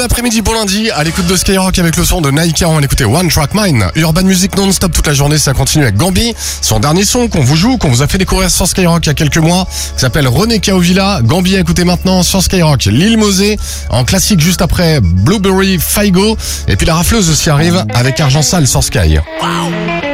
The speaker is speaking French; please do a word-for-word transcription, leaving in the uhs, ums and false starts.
après-midi, bon lundi, à l'écoute de Skyrock avec le son de Naika, on va écouter One Track Mind. Urban Music non-stop toute la journée, ça continue avec Gambi. Son dernier son qu'on vous joue, qu'on vous a fait découvrir sur Skyrock il y a quelques mois, s'appelle René Kaovilla. Gambi à écouter maintenant sur Skyrock. Lil Mosé, en classique juste après Blueberry Faygo. Et puis la rafleuse aussi arrive avec Argent Sale sur Sky. Wow.